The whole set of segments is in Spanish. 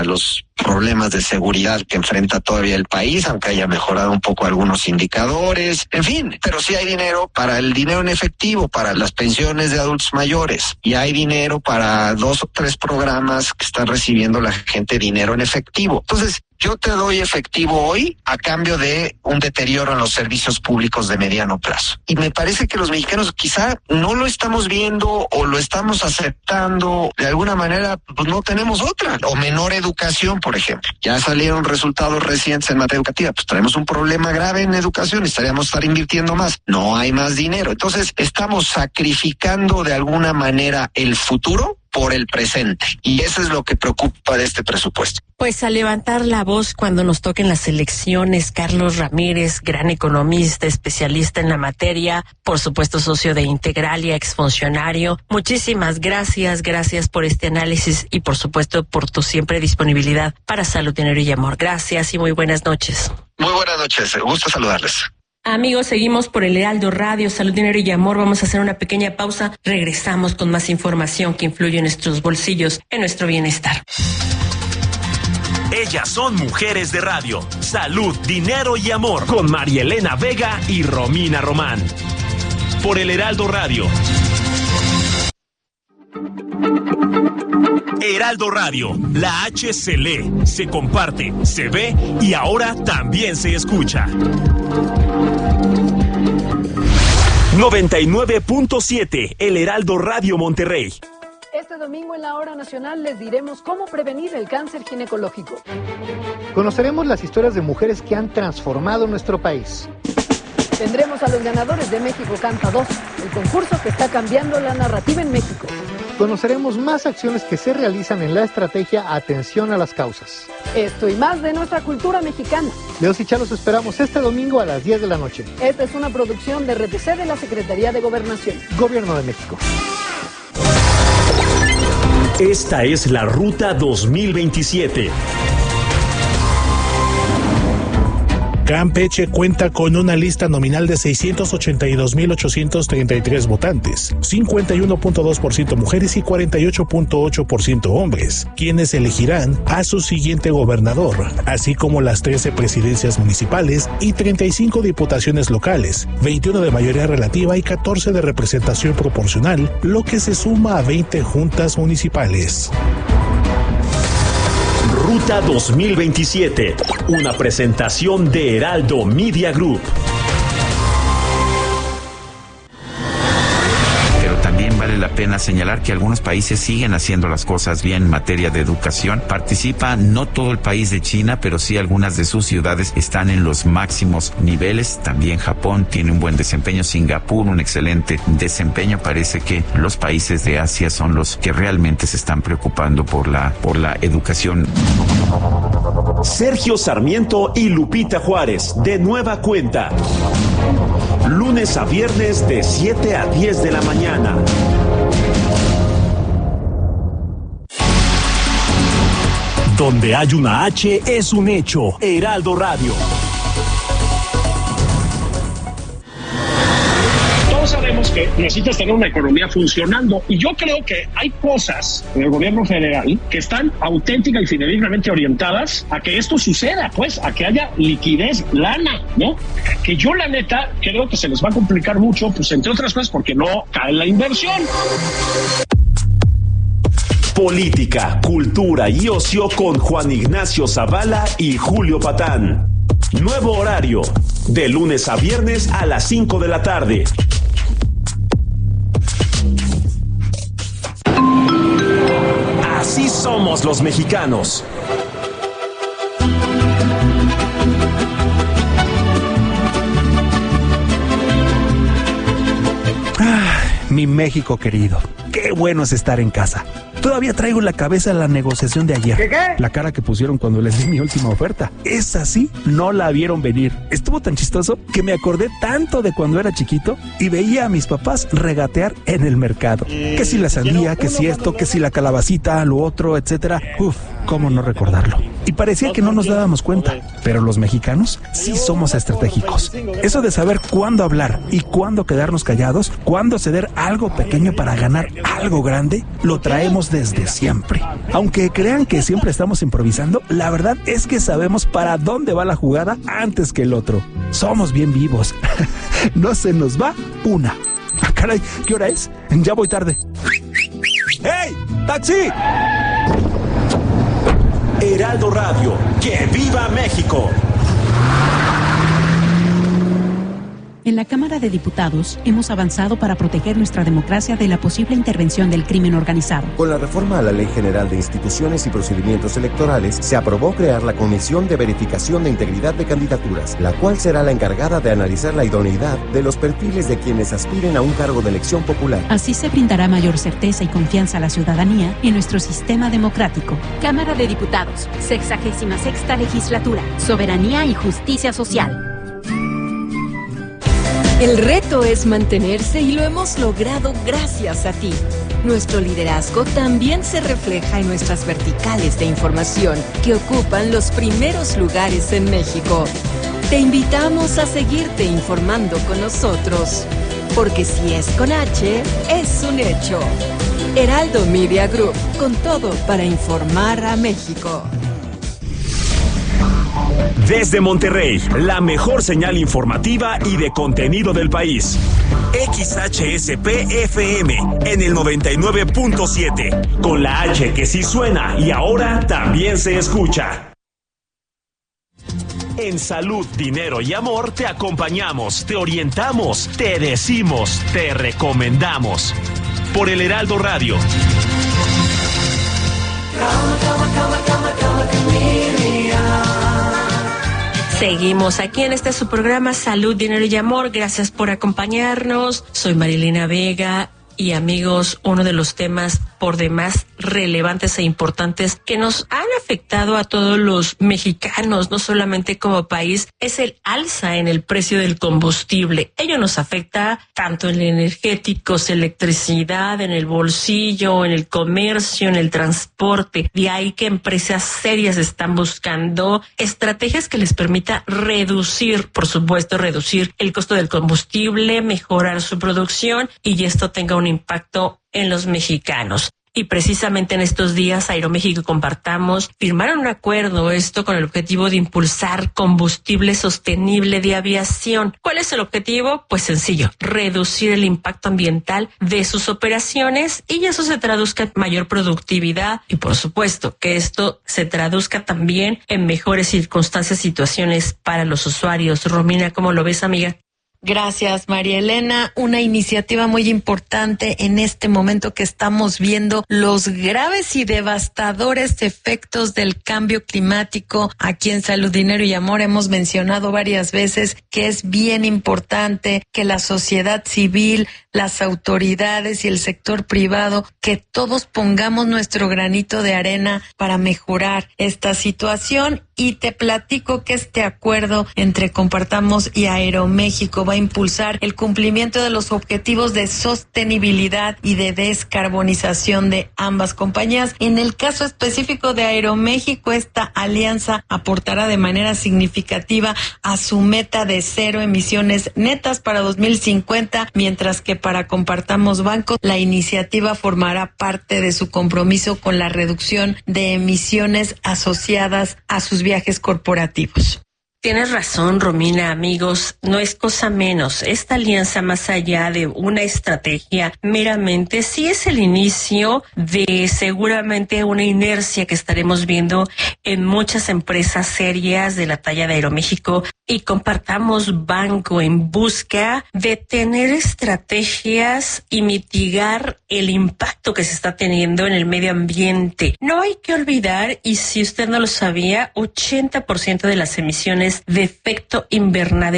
los problemas de seguridad que enfrenta todavía el país, aunque haya mejorado un poco algunos indicadores, en fin, pero sí hay dinero para el dinero en efectivo, para las pensiones de adultos mayores, y hay dinero para 2 o 3 programas que están recibiendo la gente dinero en efectivo. Entonces, yo te doy efectivo hoy a cambio de un deterioro en los servicios públicos de mediano plazo. Y me parece que los mexicanos quizá no lo estamos viendo o lo estamos aceptando. De alguna manera, pues no tenemos otra. O menor educación, por ejemplo. Ya salieron resultados recientes en materia educativa. Pues tenemos un problema grave en educación. Necesitaríamos estar invirtiendo más. No hay más dinero. Entonces, estamos sacrificando de alguna manera el futuro por el presente. Y eso es lo que preocupa de este presupuesto. Pues a levantar la voz cuando nos toquen las elecciones. Carlos Ramírez, gran economista, especialista en la materia, por supuesto socio de Integralia, exfuncionario. Muchísimas gracias por este análisis y por supuesto por tu siempre disponibilidad para Salud, Dinero y Amor. Gracias y muy buenas noches. Muy buenas noches, gusto saludarles. Amigos, seguimos por el Heraldo Radio, Salud, Dinero y Amor. Vamos a hacer una pequeña pausa. Regresamos con más información que influye en nuestros bolsillos, en nuestro bienestar. Ellas son mujeres de radio. Salud, Dinero y Amor. Con María Elena Vega y Romina Román. Por el Heraldo Radio. Heraldo Radio, la H se lee, se comparte, se ve y ahora también se escucha. 99.7, El Heraldo Radio Monterrey. Este domingo en la Hora Nacional les diremos cómo prevenir el cáncer ginecológico. Conoceremos las historias de mujeres que han transformado nuestro país. Tendremos a los ganadores de México Canta 2, el concurso que está cambiando la narrativa en México. Conoceremos más acciones que se realizan en la estrategia Atención a las Causas. Esto y más de nuestra cultura mexicana. Leos y Chá los esperamos este domingo a las 10 de la noche. Esta es una producción de RTC de la Secretaría de Gobernación. Gobierno de México. Esta es la Ruta 2027. Campeche cuenta con una lista nominal de 682.833 votantes, 51.2% mujeres y 48.8% hombres, quienes elegirán a su siguiente gobernador, así como las 13 presidencias municipales y 35 diputaciones locales, 21 de mayoría relativa y 14 de representación proporcional, lo que se suma a 20 juntas municipales. Ruta 2027, una presentación de Heraldo Media Group. Pero también vale la pena señalar que algunos países siguen haciendo las cosas bien en materia de educación. Participa no todo el país de China, pero sí algunas de sus ciudades están en los máximos niveles. También Japón tiene un buen desempeño, Singapur un excelente desempeño. Parece que los países de Asia son los que realmente se están preocupando por la educación. Sergio Sarmiento y Lupita Juárez, de nueva cuenta. Lunes a viernes de 7 a 10 de la mañana. Donde hay una H es un hecho. Heraldo Radio. Sabemos que necesitas tener una economía funcionando y yo creo que hay cosas en el gobierno federal que están auténtica y fidedignamente orientadas a que esto suceda, pues a que haya liquidez, lana, ¿no? Que yo la neta creo que se les va a complicar mucho, pues entre otras cosas porque no cae la inversión. Política, cultura y ocio con Juan Ignacio Zavala y Julio Patán. Nuevo horario, de lunes a viernes a las 5 de la tarde. Así somos los mexicanos. Mi México querido, qué bueno es estar en casa. Todavía traigo en la cabeza la negociación de ayer. ¿Qué? La cara que pusieron cuando les di mi última oferta. Esa sí, no la vieron venir. Estuvo tan chistoso que me acordé tanto de cuando era chiquito y veía a mis papás regatear en el mercado. Que si la sandía, que si esto, que si la calabacita, lo otro, etcétera. Uf, cómo no recordarlo. y parecía que no nos dábamos cuenta. Pero los mexicanos sí somos estratégicos. Eso de saber cuándo hablar y cuándo quedarnos callados, cuándo ceder algo pequeño para ganar algo grande, lo traemos desde siempre. Aunque crean que siempre estamos improvisando, la verdad es que sabemos para dónde va la jugada antes que el otro. Somos bien vivos. No se nos va una. Ah, caray, ¿qué hora es? Ya voy tarde. ¡Hey! ¡Taxi! Heraldo Radio, ¡que viva México! En la Cámara de Diputados hemos avanzado para proteger nuestra democracia de la posible intervención del crimen organizado. Con la reforma a la Ley General de Instituciones y Procedimientos Electorales, se aprobó crear la Comisión de Verificación de Integridad de Candidaturas, la cual será la encargada de analizar la idoneidad de los perfiles de quienes aspiren a un cargo de elección popular. Así se brindará mayor certeza y confianza a la ciudadanía en nuestro sistema democrático. Cámara de Diputados, 66ª Legislatura, Soberanía y Justicia Social. El reto es mantenerse y lo hemos logrado gracias a ti. Nuestro liderazgo también se refleja en nuestras verticales de información, que ocupan los primeros lugares en México. Te invitamos a seguirte informando con nosotros, porque si es con H, es un hecho. Heraldo Media Group, con todo para informar a México. Desde Monterrey, la mejor señal informativa y de contenido del país. XHSP-FM en el 99.7, con la H que sí suena y ahora también se escucha. En Salud, Dinero y Amor te acompañamos, te orientamos, te decimos, te recomendamos. Por el Heraldo Radio. Seguimos aquí en este su programa Salud, Dinero y Amor. Gracias por acompañarnos. Soy Marilena Vega y amigos, uno de los temas por demás relevantes e importantes que nos han afectado a todos los mexicanos, no solamente como país, es el alza en el precio del combustible. Ello nos afecta tanto en el energético, electricidad, en el bolsillo, en el comercio, en el transporte. De ahí que empresas serias están buscando estrategias que les permita reducir, por supuesto, reducir el costo del combustible, mejorar su producción y esto tenga un impacto en los mexicanos. Y precisamente en estos días Aeroméxico y Compartamos firmaron un acuerdo, esto con el objetivo de impulsar combustible sostenible de aviación. ¿Cuál es el objetivo? Pues sencillo, reducir el impacto ambiental de sus operaciones y eso se traduzca en mayor productividad y por supuesto que esto se traduzca también en mejores circunstancias, situaciones para los usuarios. Romina, ¿cómo lo ves, amiga? Gracias, María Elena. Una iniciativa muy importante en este momento que estamos viendo los graves y devastadores efectos del cambio climático. Aquí en Salud, Dinero y Amor hemos mencionado varias veces que es bien importante que la sociedad civil, las autoridades y el sector privado, que todos pongamos nuestro granito de arena para mejorar esta situación. Y te platico que este acuerdo entre Compartamos y Aeroméxico va a impulsar el cumplimiento de los objetivos de sostenibilidad y de descarbonización de ambas compañías. En el caso específico de Aeroméxico, esta alianza aportará de manera significativa a su meta de 0 emisiones netas para 2050, mientras que para Compartamos Banco, la iniciativa formará parte de su compromiso con la reducción de emisiones asociadas a sus viajes corporativos. Tienes razón, Romina, amigos, no es cosa menos. Esta alianza, más allá de una estrategia meramente, sí es el inicio de seguramente una inercia que estaremos viendo en muchas empresas serias de la talla de Aeroméxico y Compartamos Banco en busca de tener estrategias y mitigar el impacto que se está teniendo en el medio ambiente. No hay que olvidar, y si usted no lo sabía, 80% de las emisiones de efecto invernadero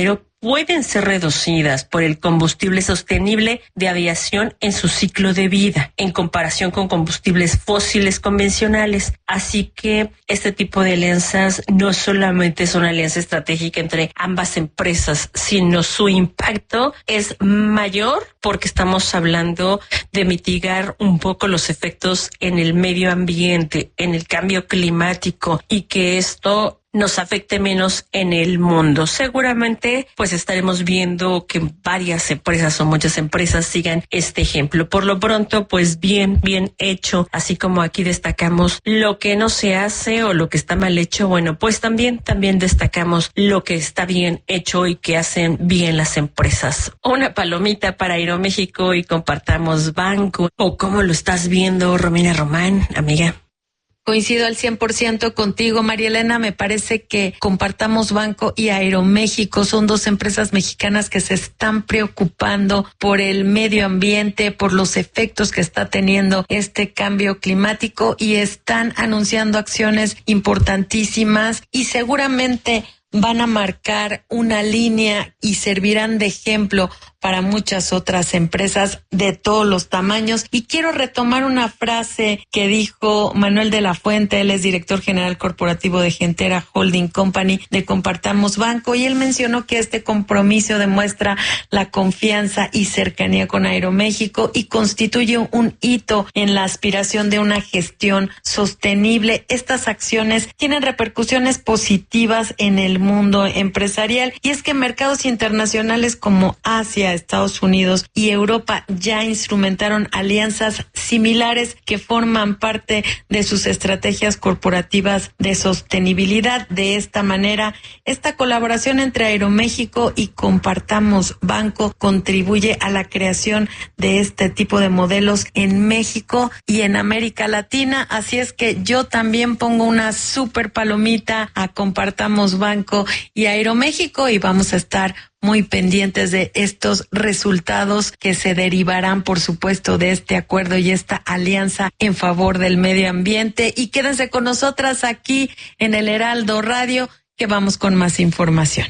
pueden ser reducidas por el combustible sostenible de aviación en su ciclo de vida, en comparación con combustibles fósiles convencionales. Así que este tipo de alianzas no solamente es una alianza estratégica entre ambas empresas, sino su impacto es mayor porque estamos hablando de mitigar un poco los efectos en el medio ambiente, en el cambio climático, y que esto nos afecte menos en el mundo. Seguramente pues estaremos viendo que varias empresas o muchas empresas sigan este ejemplo. Por lo pronto, pues bien hecho, así como aquí destacamos lo que no se hace o lo que está mal hecho, bueno, pues también destacamos lo que está bien hecho y que hacen bien las empresas. Una palomita para Aeroméxico y Compartamos Banco. ¿O cómo lo estás viendo, Romina Román, amiga? Coincido al 100% contigo, María Elena. Me parece que Compartamos Banco y Aeroméxico son dos empresas mexicanas que se están preocupando por el medio ambiente, por los efectos que está teniendo este cambio climático, y están anunciando acciones importantísimas y seguramente van a marcar una línea y servirán de ejemplo para muchas otras empresas de todos los tamaños. Y quiero retomar una frase que dijo Manuel de la Fuente. Él es director general corporativo de Gentera Holding Company de Compartamos Banco, y él mencionó que este compromiso demuestra la confianza y cercanía con Aeroméxico y constituye un hito en la aspiración de una gestión sostenible. Estas acciones tienen repercusiones positivas en el mundo empresarial, y es que mercados internacionales como Asia, Estados Unidos y Europa ya instrumentaron alianzas similares que forman parte de sus estrategias corporativas de sostenibilidad. De esta manera, esta colaboración entre Aeroméxico y Compartamos Banco contribuye a la creación de este tipo de modelos en México y en América Latina. Así es que yo también pongo una super palomita a Compartamos Banco y Aeroméxico, y vamos a estar muy pendientes de estos resultados que se derivarán, por supuesto, de este acuerdo y esta alianza en favor del medio ambiente. Y quédense con nosotras aquí en el Heraldo Radio, que vamos con más información.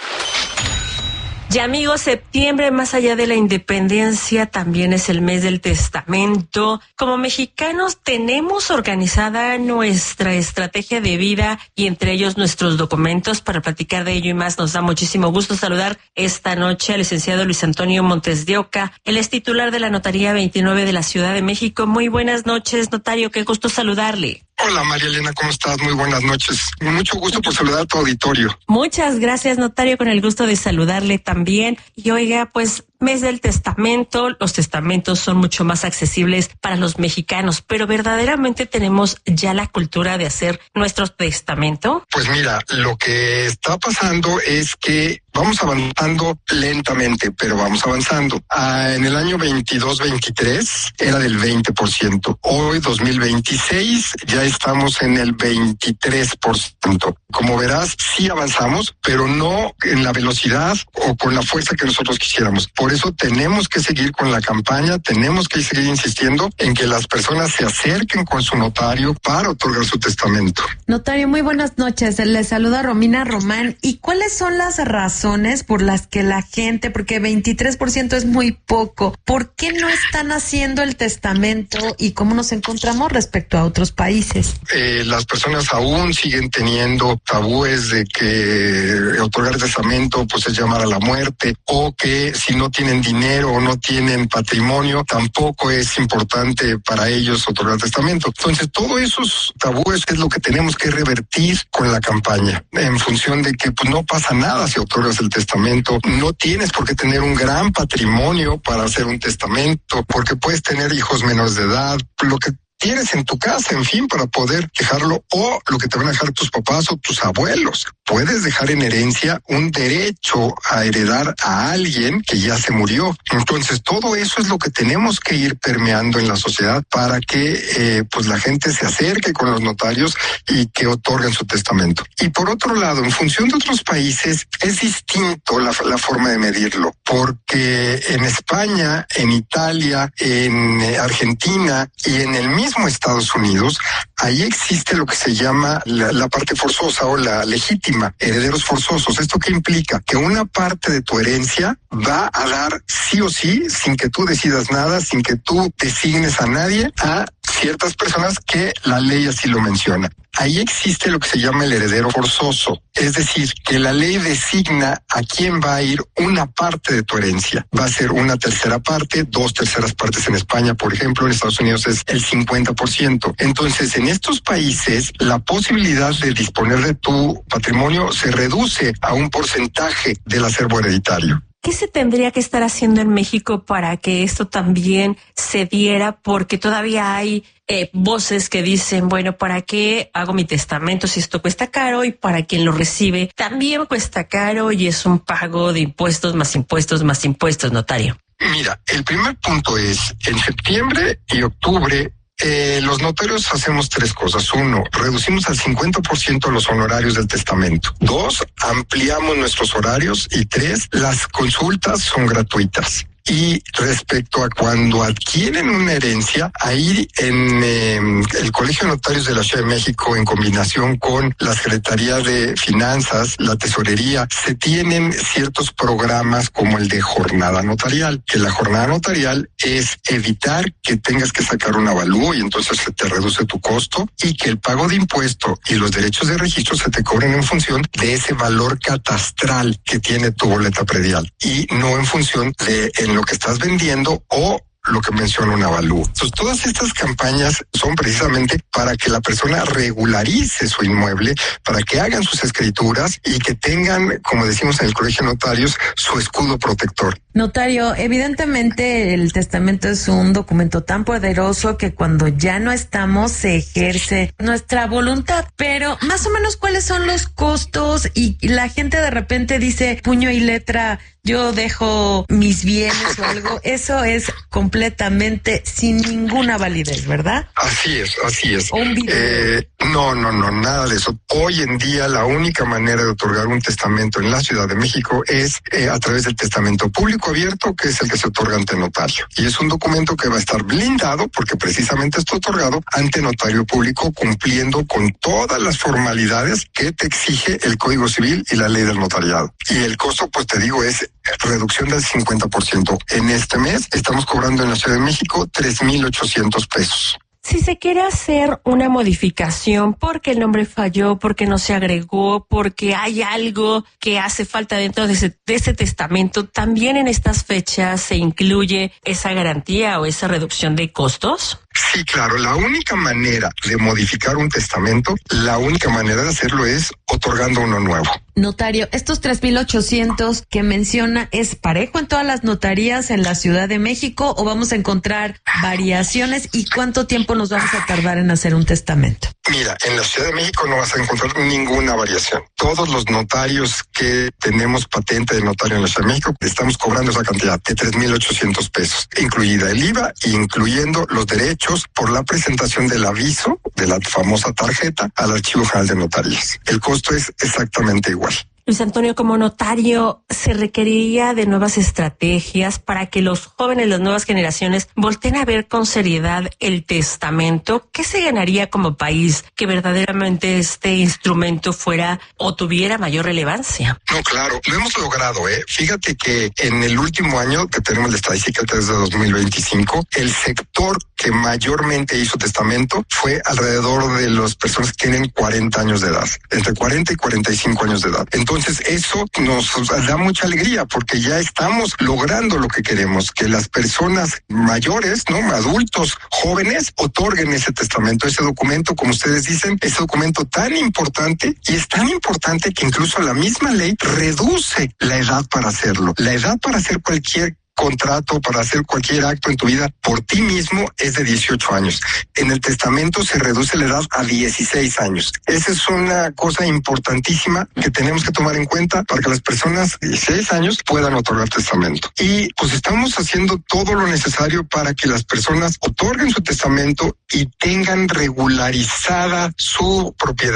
Y amigos, septiembre, más allá de la independencia, también es el mes del testamento. Como mexicanos tenemos organizada nuestra estrategia de vida y entre ellos nuestros documentos. Para platicar de ello y más, nos da muchísimo gusto saludar esta noche al licenciado Luis Antonio Montes de Oca. Él es titular de la Notaría 29 de la Ciudad de México. Muy buenas noches, notario, qué gusto saludarle. Hola María Elena, ¿cómo estás? Muy buenas noches. Mucho gusto por saludar a tu auditorio. Muchas gracias, notario, con el gusto de saludarle también. Y oiga, pues, mes del testamento, los testamentos son mucho más accesibles para los mexicanos, pero ¿verdaderamente tenemos ya la cultura de hacer nuestro testamento? Pues mira, lo que está pasando es que vamos avanzando lentamente, pero vamos avanzando. En el año 22-23 era del 20%. Hoy, 2026, ya estamos en el 23%. Como verás, sí avanzamos, pero no en la velocidad o con la fuerza que nosotros quisiéramos. Por eso tenemos que seguir con la campaña, tenemos que seguir insistiendo en que las personas se acerquen con su notario para otorgar su testamento. Notario, muy buenas noches. Les saluda Romina Román. ¿Y cuáles son las razones por las que la gente, porque 23% es muy poco, por qué no están haciendo el testamento y cómo nos encontramos respecto a otros países? Las personas aún siguen teniendo tabúes de que otorgar testamento pues es llamar a la muerte, o que si no tienen dinero o no tienen patrimonio tampoco es importante para ellos otorgar testamento. Entonces todos esos tabúes es lo que tenemos que revertir con la campaña, en función de que pues no pasa nada si otorgas el testamento. No tienes por qué tener un gran patrimonio para hacer un testamento, porque puedes tener hijos menores de edad, lo que tienes en tu casa, en fin, para poder dejarlo, o lo que te van a dejar tus papás o tus abuelos. Puedes dejar en herencia un derecho a heredar a alguien que ya se murió. Entonces, todo eso es lo que tenemos que ir permeando en la sociedad para que pues la gente se acerque con los notarios y que otorguen su testamento. Y por otro lado, en función de otros países, es distinto la forma de medirlo, porque en España, en Italia, en Argentina y en el mismo mismo Estados Unidos, ahí existe lo que se llama la parte forzosa o la legítima, herederos forzosos. ¿Esto qué implica? Que una parte de tu herencia va a dar sí o sí, sin que tú decidas nada, sin que tú designes a nadie, a ciertas personas que la ley así lo menciona. Ahí existe lo que se llama el heredero forzoso, es decir, que la ley designa a quién va a ir una parte de tu herencia. Va a ser una tercera parte, 2/3 partes en España, por ejemplo, en Estados Unidos es el 50%. Entonces, en estos países, la posibilidad de disponer de tu patrimonio se reduce a un porcentaje del acervo hereditario. ¿Qué se tendría que estar haciendo en México para que esto también se diera? Porque todavía hay voces que dicen, bueno, ¿para qué hago mi testamento si esto cuesta caro? Y para quien lo recibe también cuesta caro y es un pago de impuestos, notario. Mira, el primer punto es, en septiembre y octubre, los notarios hacemos 3 cosas. 1, reducimos al 50% los honorarios del testamento. 2, ampliamos nuestros horarios. Y 3, las consultas son gratuitas. Y respecto a cuando adquieren una herencia, ahí en el Colegio de Notarios de la Ciudad de México, en combinación con la Secretaría de Finanzas, la Tesorería, se tienen ciertos programas como el de jornada notarial, que la jornada notarial es evitar que tengas que sacar un avalúo y entonces se te reduce tu costo, y que el pago de impuesto y los derechos de registro se te cobren en función de ese valor catastral que tiene tu boleta predial y no en función de en lo que estás vendiendo o lo que menciona un avalúo. Entonces, todas estas campañas son precisamente para que la persona regularice su inmueble, para que hagan sus escrituras y que tengan, como decimos en el Colegio de Notarios, su escudo protector. Notario, evidentemente el testamento es un documento tan poderoso que cuando ya no estamos se ejerce nuestra voluntad, pero más o menos ¿cuáles son los costos? Y la gente de repente dice puño y letra, yo dejo mis bienes o algo. Eso es completamente sin ninguna validez, ¿verdad? Así es. Un video. No, nada de eso. Hoy en día la única manera de otorgar un testamento en la Ciudad de México es a través del testamento público abierto, que es el que se otorga ante notario. Y es un documento que va a estar blindado porque precisamente está otorgado ante notario público, cumpliendo con todas las formalidades que te exige el Código Civil y la ley del notariado. Y el costo, pues te digo, es reducción del 50%. En este mes estamos cobrando en la Ciudad de México 3,800 pesos. Si se quiere hacer una modificación porque el nombre falló, porque no se agregó, porque hay algo que hace falta dentro de ese testamento, ¿también en estas fechas se incluye esa garantía o esa reducción de costos? Sí, claro. La única manera de modificar un testamento, la única manera de hacerlo es otorgando uno nuevo. Notario, estos 3,800 que menciona, ¿es parejo en todas las notarías en la Ciudad de México o vamos a encontrar variaciones? ¿Y cuánto tiempo nos vamos a tardar en hacer un testamento? Mira, en la Ciudad de México no vas a encontrar ninguna variación. Todos los notarios que tenemos patente de notario en la Ciudad de México estamos cobrando esa cantidad de 3,800 pesos, incluida el IVA, incluyendo los derechos por la presentación del aviso de la famosa tarjeta al Archivo General de Notarías. El costo es exactamente igual. Luis Antonio, como notario, ¿se requeriría de nuevas estrategias para que los jóvenes, las nuevas generaciones, volteen a ver con seriedad el testamento? ¿Qué se ganaría como país que verdaderamente este instrumento fuera o tuviera mayor relevancia? No, claro, lo hemos logrado, Fíjate que en el último año que tenemos la estadística desde 2025, el sector que mayormente hizo testamento fue alrededor de las personas que tienen 40 años de edad, entre 40 y 45 años de edad. Entonces, eso nos da mucha alegría porque ya estamos logrando lo que queremos, que las personas mayores, ¿no? Adultos, jóvenes, otorguen ese testamento, ese documento, como ustedes dicen, ese documento tan importante, y es tan importante que incluso la misma ley reduce la edad para hacerlo. La edad para hacer cualquier contrato, para hacer cualquier acto en tu vida por ti mismo es de 18 años. En el testamento se reduce la edad a 16 años. Esa es una cosa importantísima que tenemos que tomar en cuenta para que las personas de 16 años puedan otorgar testamento. Y pues estamos haciendo todo lo necesario para que las personas otorguen su testamento y tengan regularizada su propiedad.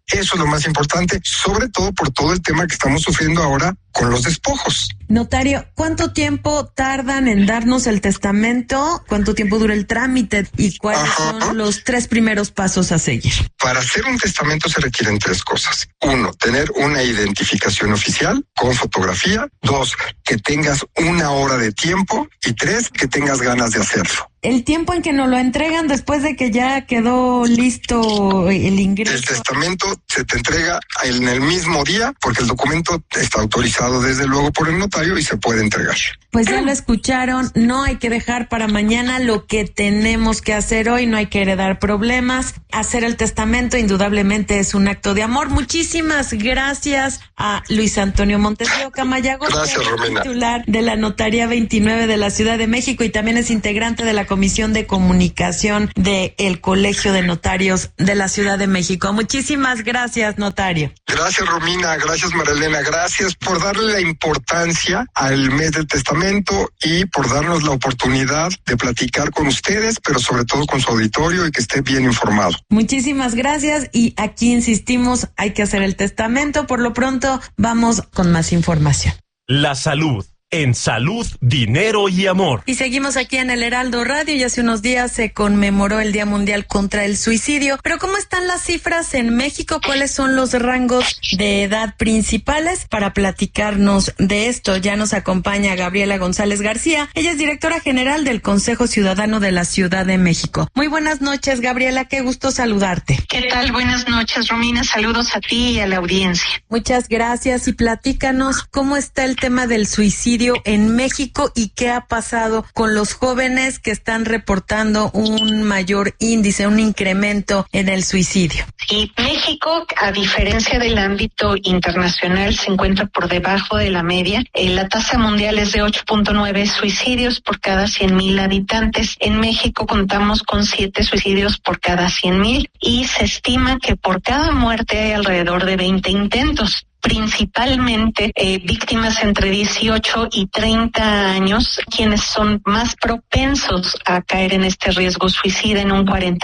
Eso es lo más importante, sobre todo por todo el tema que estamos sufriendo ahora con los despojos. Notario, ¿cuánto tiempo tardan en darnos el testamento? ¿Cuánto tiempo dura el trámite? ¿Y cuáles son los 3 primeros pasos a seguir? Para hacer un testamento se requieren 3 cosas. 1, tener una identificación oficial con fotografía. 2, que tengas 1 hora de tiempo. Y 3, que tengas ganas de hacerlo. El tiempo en que nos lo entregan después de que ya quedó listo el ingreso. El testamento se te entrega en el mismo día porque el documento está autorizado desde luego por el notario y se puede entregar. Pues ya lo escucharon, no hay que dejar para mañana lo que tenemos que hacer hoy, no hay que heredar problemas. Hacer el testamento indudablemente es un acto de amor. Muchísimas gracias a Luis Antonio Montes de Oca Mayagos, titular de la Notaría 29 de la Ciudad de México y también es integrante de la Comisión de Comunicación del Colegio de Notarios de la Ciudad de México. Muchísimas gracias, notario. Gracias, Romina. Gracias, Marilena. Gracias por darle la importancia al mes del testamento y por darnos la oportunidad de platicar con ustedes, pero sobre todo con su auditorio y que esté bien informado. Muchísimas gracias y aquí insistimos, hay que hacer el testamento. Por lo pronto, vamos con más información. La salud. En salud, dinero y amor. Y seguimos aquí en el Heraldo Radio y hace unos días se conmemoró el Día Mundial contra el Suicidio. Pero ¿cómo están las cifras en México? ¿Cuáles son los rangos de edad principales? Para platicarnos de esto ya nos acompaña Gabriela González García. Ella es directora general del Consejo Ciudadano de la Ciudad de México. Muy buenas noches, Gabriela, qué gusto saludarte. ¿Qué tal? Buenas noches, Romina. Saludos a ti y a la audiencia. Muchas gracias y platícanos cómo está el tema del suicidio en México y qué ha pasado con los jóvenes que están reportando un mayor índice, un incremento en el suicidio. Sí, México, a diferencia del ámbito internacional, se encuentra por debajo de la media. La tasa mundial es de 8.9 suicidios por cada 100,000 habitantes. En México contamos con 7 suicidios por cada 100,000 y se estima que por cada muerte hay alrededor de 20 intentos. Principalmente víctimas entre 18 y 30 años, quienes son más propensos a caer en este riesgo suicida en un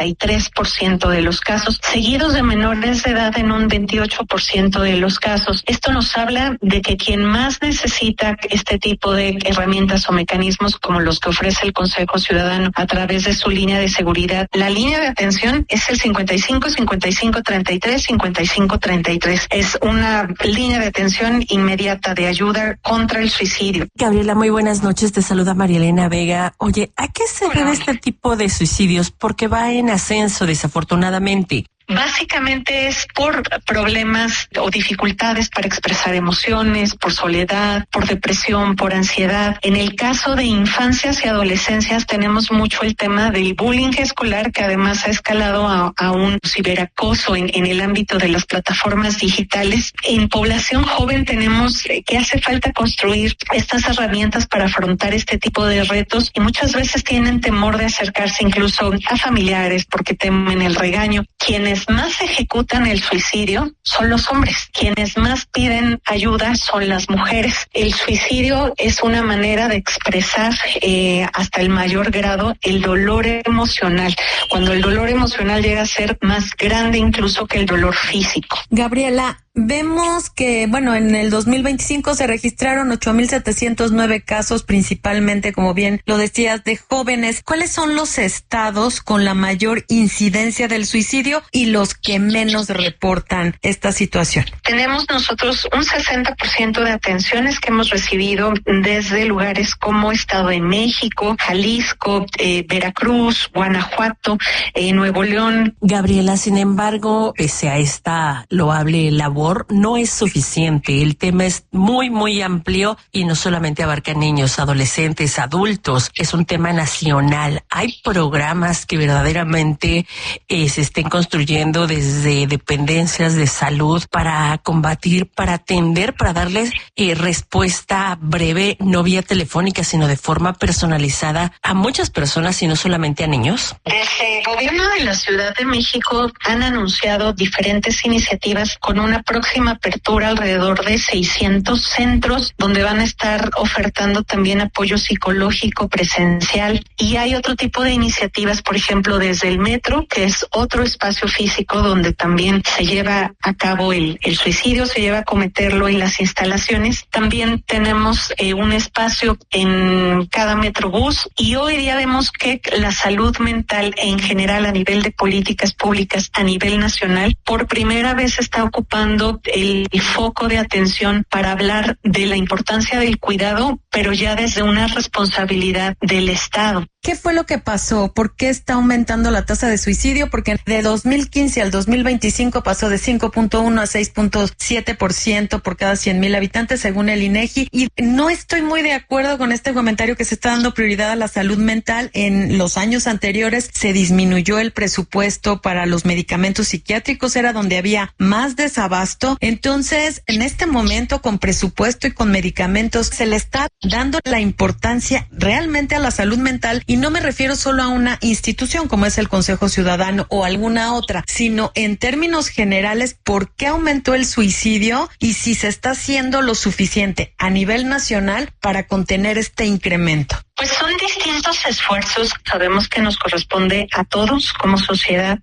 43% de los casos, seguidos de menores de edad en un 28% de los casos. Esto nos habla de que quien más necesita este tipo de herramientas o mecanismos como los que ofrece el Consejo Ciudadano a través de su línea de seguridad. La línea de atención es el 55 55 33 55 33. Es una línea de atención inmediata de ayuda contra el suicidio. Gabriela, muy buenas noches. Te saluda María Elena Vega. Oye, ¿a qué se debe este tipo de suicidios? Porque va en ascenso, desafortunadamente. Básicamente es por problemas o dificultades para expresar emociones, por soledad, por depresión, por ansiedad. En el caso de infancias y adolescencias tenemos mucho el tema del bullying escolar, que además ha escalado a un ciberacoso en el ámbito de las plataformas digitales. En población joven tenemos que hace falta construir estas herramientas para afrontar este tipo de retos y muchas veces tienen temor de acercarse incluso a familiares porque temen el regaño. Quienes más ejecutan el suicidio son los hombres. Quienes más piden ayuda son las mujeres. El suicidio es una manera de expresar hasta el mayor grado el dolor emocional. Cuando el dolor emocional llega a ser más grande incluso que el dolor físico. Gabriela, vemos que, en el 2025 se registraron 8,709 casos, principalmente, como bien lo decías, de jóvenes. ¿Cuáles son los estados con la mayor incidencia del suicidio y los que menos reportan esta situación? Tenemos nosotros un 60% de atenciones que hemos recibido desde lugares como Estado de México, Jalisco, Veracruz, Guanajuato, Nuevo León. Gabriela, sin embargo, pese a esta loable labor, no es suficiente. El tema es muy, muy amplio y no solamente abarca niños, adolescentes, adultos. Es un tema nacional. Hay programas que verdaderamente se estén construyendo desde dependencias de salud para combatir, para atender, para darles respuesta breve, no vía telefónica, sino de forma personalizada a muchas personas y no solamente a niños. Desde el gobierno de la Ciudad de México han anunciado diferentes iniciativas con una próxima apertura alrededor de 600 centros donde van a estar ofertando también apoyo psicológico presencial. Y hay otro tipo de iniciativas, por ejemplo, desde el metro, que es otro espacio físico donde también se lleva a cabo el suicidio, se lleva a cometerlo en las instalaciones. También tenemos un espacio en cada metrobús, y hoy día vemos que la salud mental en general a nivel de políticas públicas a nivel nacional por primera vez está ocupando el foco de atención para hablar de la importancia del cuidado, pero ya desde una responsabilidad del Estado. ¿Qué fue lo que pasó? ¿Por qué está aumentando la tasa de suicidio? Porque de 2015 al 2025 pasó de 5.1 a 6.7% por cada 100,000 habitantes, según el INEGI. Y no estoy muy de acuerdo con este comentario que se está dando prioridad a la salud mental. En los años anteriores se disminuyó el presupuesto para los medicamentos psiquiátricos, era donde había más desabasto. Entonces, en este momento, con presupuesto y con medicamentos, se le está dando la importancia realmente a la salud mental. Y no me refiero solo a una institución como es el Consejo Ciudadano o alguna otra, sino en términos generales, ¿por qué aumentó el suicidio y si se está haciendo lo suficiente a nivel nacional para contener este incremento? Pues son distintos esfuerzos, sabemos que nos corresponde a todos como sociedad.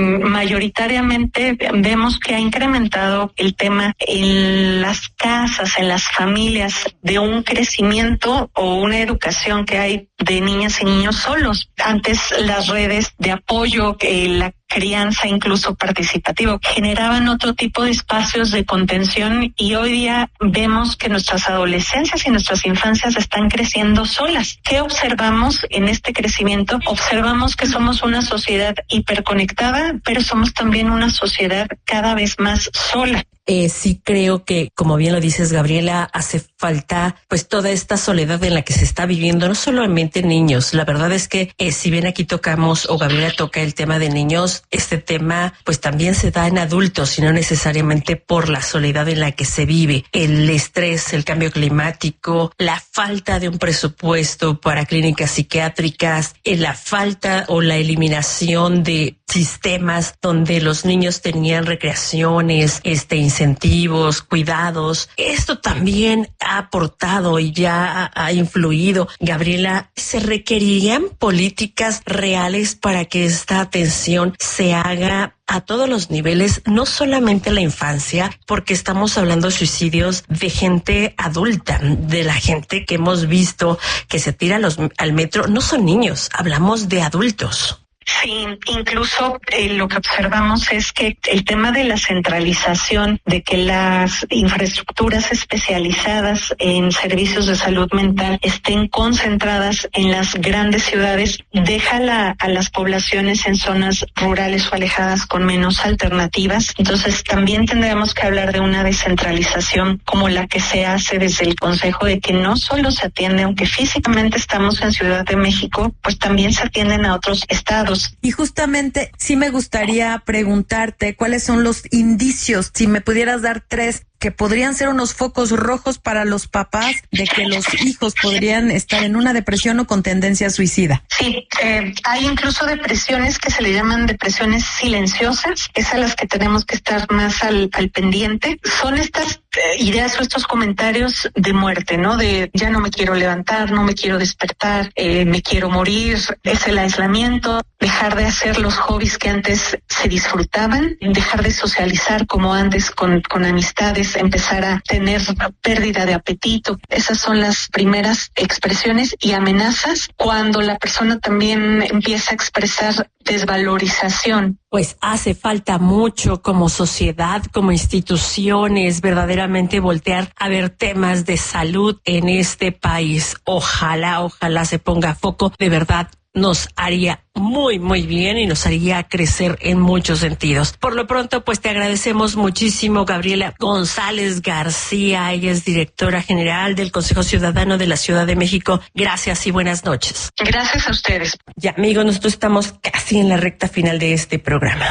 Mayoritariamente vemos que ha incrementado el tema en las casas, en las familias, de un crecimiento o una educación que hay de niñas y niños solos. Antes las redes de apoyo, la crianza incluso participativa, generaban otro tipo de espacios de contención, y hoy día vemos que nuestras adolescencias y nuestras infancias están creciendo solas. ¿Qué observamos en este crecimiento? Observamos que somos una sociedad hiperconectada, pero somos también una sociedad cada vez más sola. Sí creo que, como bien lo dices, Gabriela, hace falta pues toda esta soledad en la que se está viviendo, no solamente niños. La verdad es que si bien aquí tocamos, o Gabriela toca el tema de niños, este tema pues también se da en adultos, y no necesariamente por la soledad en la que se vive. El estrés, el cambio climático, la falta de un presupuesto para clínicas psiquiátricas, la falta o la eliminación de sistemas donde los niños tenían recreaciones, incentivos, cuidados. Esto también ha aportado y ya ha influido. Gabriela, ¿se requerirían políticas reales para que esta atención se haga a todos los niveles, no solamente la infancia, porque estamos hablando de suicidios de gente adulta, de la gente que hemos visto que se tira al metro? No son niños, hablamos de adultos. Sí, incluso lo que observamos es que el tema de la centralización, de que las infraestructuras especializadas en servicios de salud mental estén concentradas en las grandes ciudades, deja a las poblaciones en zonas rurales o alejadas con menos alternativas. Entonces también tendremos que hablar de una descentralización como la que se hace desde el Consejo, de que no solo se atiende, aunque físicamente estamos en Ciudad de México, pues también se atienden a otros estados. Y justamente sí me gustaría preguntarte cuáles son los indicios, si me pudieras dar 3 que podrían ser unos focos rojos para los papás de que los hijos podrían estar en una depresión o con tendencia suicida. Sí, hay incluso depresiones que se le llaman depresiones silenciosas, es a las que tenemos que estar más al pendiente. Son estas ideas o estos comentarios de muerte, ¿no? De ya no me quiero levantar, no me quiero despertar, me quiero morir. Es el aislamiento, dejar de hacer los hobbies que antes se disfrutaban, dejar de socializar como antes con amistades, empezar a tener pérdida de apetito. Esas son las primeras expresiones y amenazas, cuando la persona también empieza a expresar desvalorización. Pues hace falta mucho como sociedad, como instituciones, verdaderamente voltear a ver temas de salud en este país. Ojalá se ponga foco. De verdad, nos haría muy, muy bien y nos haría crecer en muchos sentidos. Por lo pronto, pues te agradecemos muchísimo, Gabriela González García. Ella es directora general del Consejo Ciudadano de la Ciudad de México. Gracias y buenas noches. Gracias a ustedes. Ya, amigos, nosotros estamos casi en la recta final de este programa.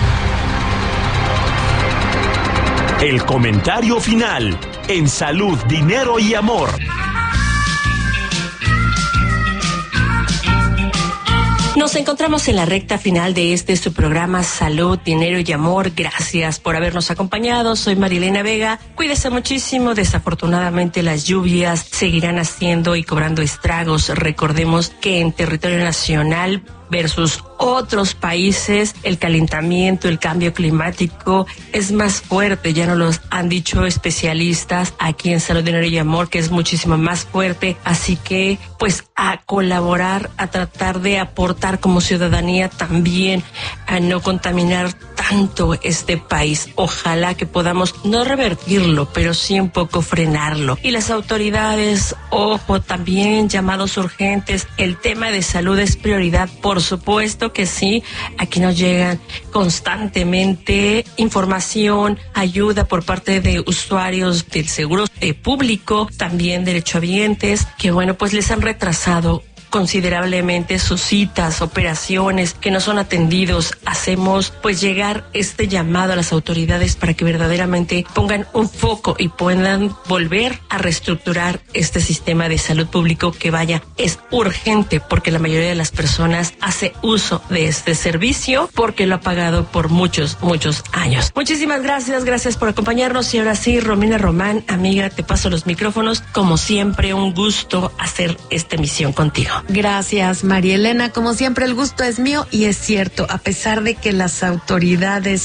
El comentario final en Salud, Dinero y Amor. Nos encontramos en la recta final de su programa Salud, Dinero y Amor. Gracias por habernos acompañado. Soy Marilena Vega. Cuídese muchísimo. Desafortunadamente las lluvias seguirán haciendo y cobrando estragos. Recordemos que en territorio nacional versus otros países, el calentamiento, el cambio climático es más fuerte, ya nos lo han dicho especialistas aquí en Salud, Dinero y Amor, que es muchísimo más fuerte, así que pues a colaborar, a tratar de aportar como ciudadanía también a no contaminar tanto este país. Ojalá que podamos no revertirlo, pero sí un poco frenarlo. Y las autoridades, ojo, también llamados urgentes, el tema de salud es prioridad, por supuesto que sí. Aquí nos llegan constantemente información, ayuda por parte de usuarios del seguro público, también derechohabientes, que bueno, pues les han retrasado considerablemente sus citas, operaciones que no son atendidos. Hacemos pues llegar este llamado a las autoridades para que verdaderamente pongan un foco y puedan volver a reestructurar este sistema de salud público que es urgente, porque la mayoría de las personas hace uso de este servicio porque lo ha pagado por muchos años. Muchísimas gracias por acompañarnos. Y ahora sí, Romina Román, amiga, te paso los micrófonos. Como siempre, un gusto hacer esta emisión contigo. Gracias, María Elena. Como siempre, el gusto es mío, y es cierto, a pesar de que las autoridades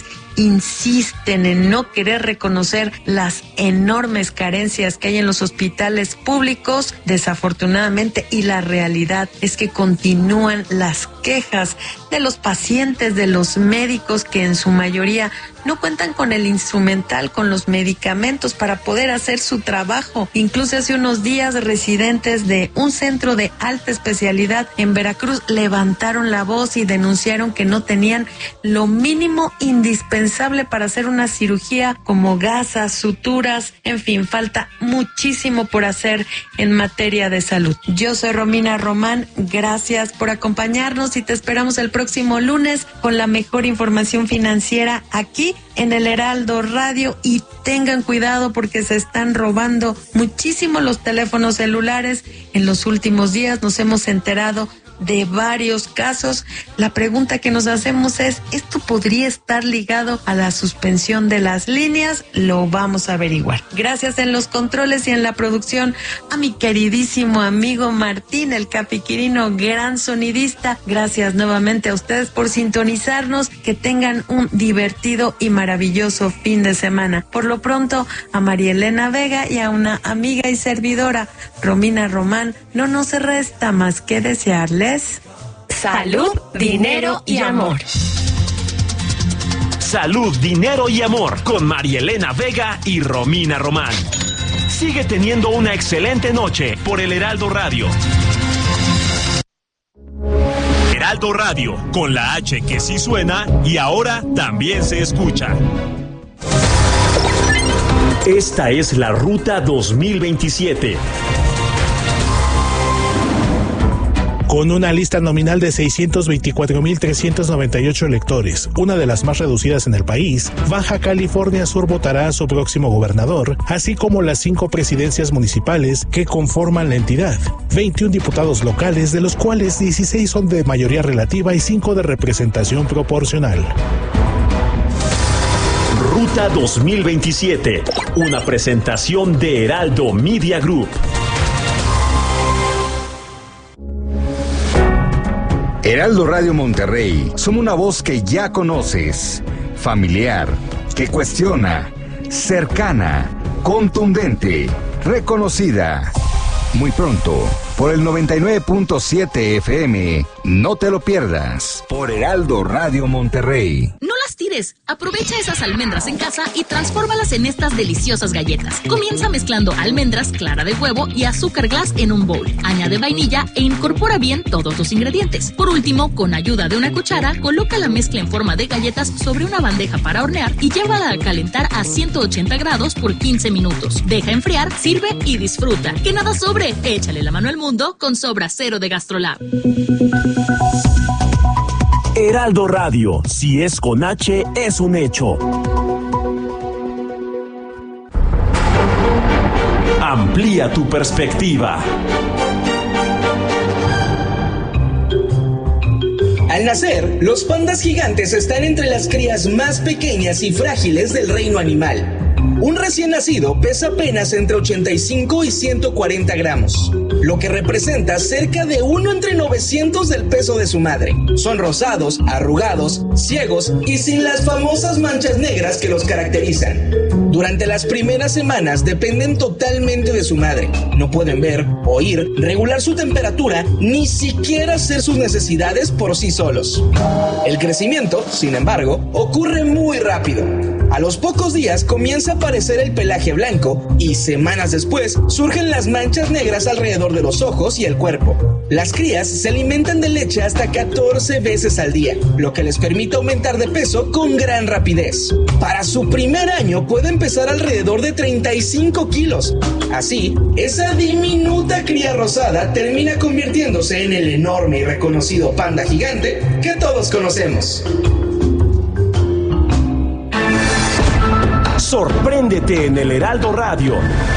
insisten en no querer reconocer las enormes carencias que hay en los hospitales públicos, desafortunadamente, y la realidad es que continúan las quejas de los pacientes, de los médicos, que en su mayoría no cuentan con el instrumental, con los medicamentos para poder hacer su trabajo. Incluso hace unos días, residentes de un centro de alta especialidad en Veracruz levantaron la voz y denunciaron que no tenían lo mínimo indispensable para hacer una cirugía, como gasas, suturas, en fin, falta muchísimo por hacer en materia de salud. Yo soy Romina Román, gracias por acompañarnos y te esperamos el próximo lunes con la mejor información financiera aquí en el Heraldo Radio. Y tengan cuidado porque se están robando muchísimo los teléfonos celulares. En los últimos días nos hemos enterado de varios casos. La pregunta que nos hacemos es, ¿esto podría estar ligado a la suspensión de las líneas? Lo vamos a averiguar. Gracias en los controles y en la producción a mi queridísimo amigo Martín, el Capiquirino, gran sonidista. Gracias nuevamente a ustedes por sintonizarnos. Que tengan un divertido y maravilloso fin de semana. Por lo pronto, a María Elena Vega y a una amiga y servidora, Romina Román, no nos resta más que desearles salud, dinero y amor. Salud, dinero y amor con María Elena Vega y Romina Román. Sigue teniendo una excelente noche por el Heraldo Radio. Heraldo Radio, con la H que sí suena y ahora también se escucha. Esta es la Ruta 2027. Con una lista nominal de 624.398 electores, una de las más reducidas en el país, Baja California Sur votará a su próximo gobernador, así como las 5 presidencias municipales que conforman la entidad, 21 diputados locales, de los cuales 16 son de mayoría relativa y 5 de representación proporcional. Ruta 2027, una presentación de Heraldo Media Group. Heraldo Radio Monterrey, somos una voz que ya conoces, familiar, que cuestiona, cercana, contundente, reconocida. Muy pronto, por el 99.7 FM, no te lo pierdas, por Heraldo Radio Monterrey. No las tires, aprovecha esas almendras en casa y transfórmalas en estas deliciosas galletas. Comienza mezclando almendras, clara de huevo y azúcar glass en un bowl. Añade vainilla e incorpora bien todos los ingredientes. Por último, con ayuda de una cuchara, coloca la mezcla en forma de galletas sobre una bandeja para hornear y llévala a calentar a 180 grados por 15 minutos. Deja enfriar, sirve y disfruta. Que nada sobre, échale la mano al mundo con Sobra Cero de Gastrolab. Heraldo Radio, si es con H, es un hecho. Amplía tu perspectiva. Al nacer, los pandas gigantes están entre las crías más pequeñas y frágiles del reino animal. Un recién nacido pesa apenas entre 85 y 140 gramos, lo que representa cerca de 1 entre 900 del peso de su madre. Son rosados, arrugados, ciegos y sin las famosas manchas negras que los caracterizan. Durante las primeras semanas dependen totalmente de su madre. No pueden ver, oír, regular su temperatura, ni siquiera hacer sus necesidades por sí solos. El crecimiento, sin embargo, ocurre muy rápido. A los pocos días comienza a aparecer el pelaje blanco y semanas después surgen las manchas negras alrededor de los ojos y el cuerpo. Las crías se alimentan de leche hasta 14 veces al día, lo que les permite aumentar de peso con gran rapidez. Para su primer año pueden pesar alrededor de 35 kilos. Así, esa diminuta cría rosada termina convirtiéndose en el enorme y reconocido panda gigante que todos conocemos. Sorpréndete en el Heraldo Radio.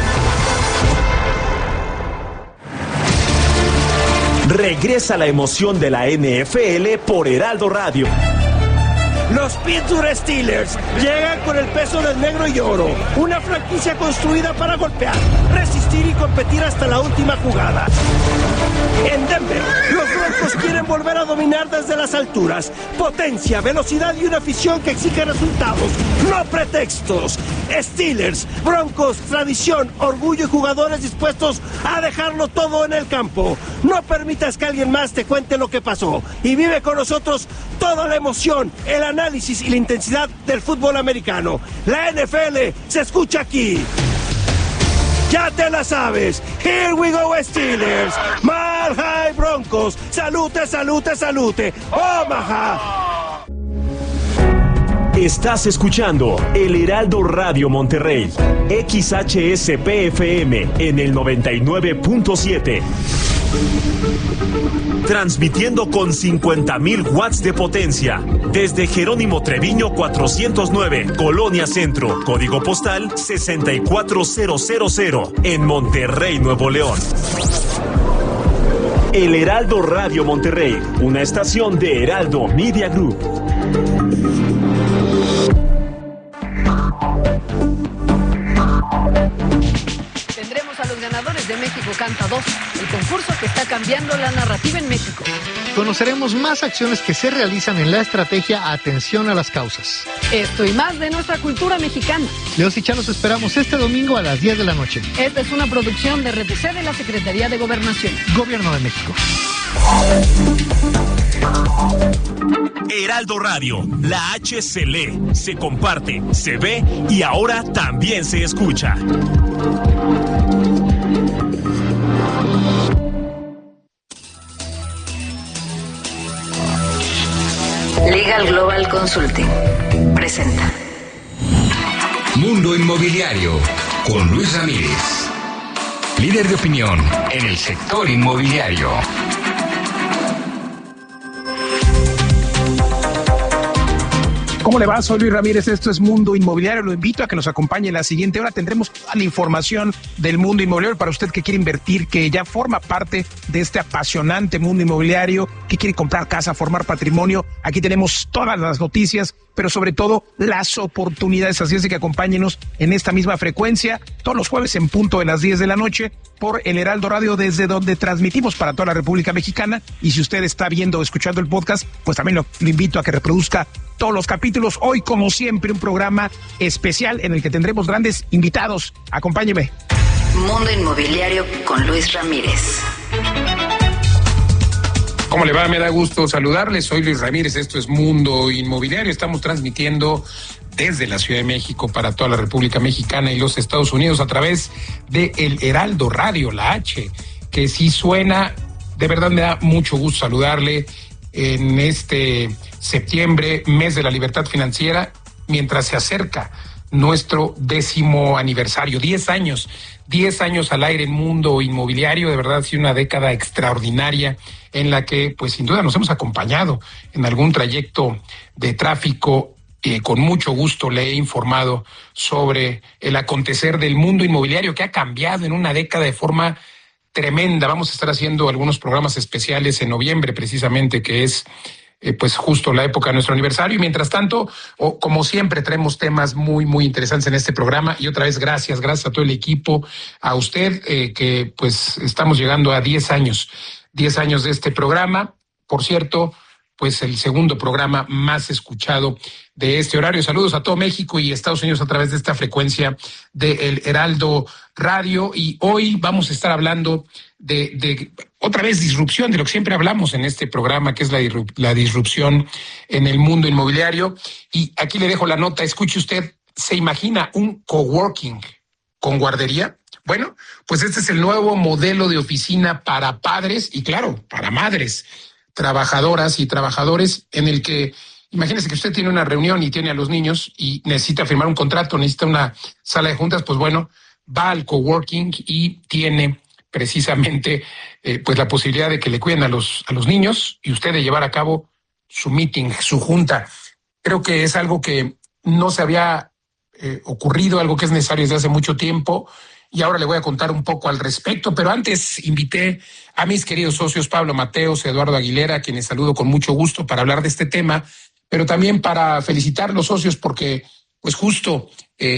Regresa la emoción de la NFL por Heraldo Radio. Los Pittsburgh Steelers llegan con el peso del negro y oro. Una franquicia construida para golpear, resistir y competir hasta la última jugada. En Denver, los Broncos quieren volver a dominar desde las alturas. Potencia, velocidad y una afición que exige resultados, no pretextos. Steelers, Broncos, tradición, orgullo y jugadores dispuestos a dejarlo todo en el campo. No permitas que alguien más te cuente lo que pasó y vive con nosotros toda la emoción, el análisis y la intensidad del fútbol americano. La NFL se escucha aquí. Ya te la sabes. Here we go, Steelers. Mile High Broncos. Salute, salute, salute. Omaha. Estás escuchando el Heraldo Radio Monterrey, XHSPFM en el 99.7. Transmitiendo con 50,000 watts de potencia desde Jerónimo Treviño 409, Colonia Centro, código postal 64000 en Monterrey, Nuevo León. El Heraldo Radio Monterrey, una estación de Heraldo Media Group. Tendremos a los ganadores de México Canta 2, el concurso que está cambiando la narrativa en México. Conoceremos más acciones que se realizan en la estrategia Atención a las Causas. Esto y más de nuestra cultura mexicana. Leos y Chá los esperamos este domingo a las 10 de la noche. Esta es una producción de RTC de la Secretaría de Gobernación. Gobierno de México. Heraldo Radio, la H se lee, se comparte, se ve y ahora también se escucha. Legal Global Consulting presenta Mundo Inmobiliario con Luis Ramírez, líder de opinión en el sector inmobiliario. ¿Cómo le va? Soy Luis Ramírez, esto es Mundo Inmobiliario. Lo invito a que nos acompañe en la siguiente hora. Tendremos toda la información del mundo inmobiliario para usted que quiere invertir, que ya forma parte de este apasionante mundo inmobiliario, que quiere comprar casa, formar patrimonio. Aquí tenemos todas las noticias, pero sobre todo las oportunidades. Así es de que acompáñenos en esta misma frecuencia todos los jueves en punto de las 10 de la noche por el Heraldo Radio, desde donde transmitimos para toda la República Mexicana. Y si usted está viendo o escuchando el podcast, pues también lo invito a que reproduzca todos los capítulos. Hoy, como siempre, un programa especial en el que tendremos grandes invitados. Acompáñeme. Mundo Inmobiliario con Luis Ramírez. ¿Cómo le va? Me da gusto saludarles. Soy Luis Ramírez, esto es Mundo Inmobiliario. Estamos transmitiendo desde la Ciudad de México para toda la República Mexicana y los Estados Unidos a través de el Heraldo Radio, la H, que sí suena. De verdad me da mucho gusto saludarle en este septiembre, mes de la libertad financiera, mientras se acerca nuestro 10º aniversario, 10 años al aire en Mundo Inmobiliario. De verdad ha sido una década extraordinaria en la que, pues sin duda nos hemos acompañado en algún trayecto de tráfico. Con mucho gusto le he informado sobre el acontecer del mundo inmobiliario, que ha cambiado en una década de forma tremenda. Vamos a estar haciendo algunos programas especiales en noviembre, precisamente, que es pues justo la época de nuestro aniversario. Y mientras tanto, como siempre, traemos temas muy, muy interesantes en este programa. Y otra vez, gracias a todo el equipo, a usted, que pues estamos llegando a 10 años de este programa. Por cierto, pues el segundo programa más escuchado de este horario. Saludos a todo México y Estados Unidos a través de esta frecuencia de El Heraldo Radio. Y hoy vamos a estar hablando de otra vez disrupción, de lo que siempre hablamos en este programa, que es la disrupción en el mundo inmobiliario. Y aquí le dejo la nota. Escuche usted, ¿se imagina un coworking con guardería? Bueno, pues este es el nuevo modelo de oficina para padres y, claro, para madres trabajadoras y trabajadores, en el que imagínese que usted tiene una reunión y tiene a los niños y necesita firmar un contrato, necesita una sala de juntas. Pues bueno, va al coworking y tiene precisamente pues la posibilidad de que le cuiden a los niños y usted de llevar a cabo su meeting, su junta. Creo que es algo que no se había ocurrido, algo que es necesario desde hace mucho tiempo. Y ahora le voy a contar un poco al respecto, pero antes invité a mis queridos socios Pablo Mateos, Eduardo Aguilera, a quienes saludo con mucho gusto para hablar de este tema, pero también para felicitar a los socios porque pues justo